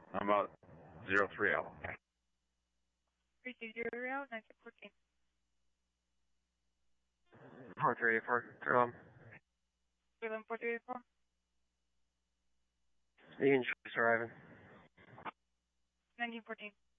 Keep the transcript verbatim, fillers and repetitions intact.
I'm about zero three out. three two zero, nine six fourteen. four three eight four, throw him. eleven four three eight four. Egan Choice arriving. nineteen fourteen.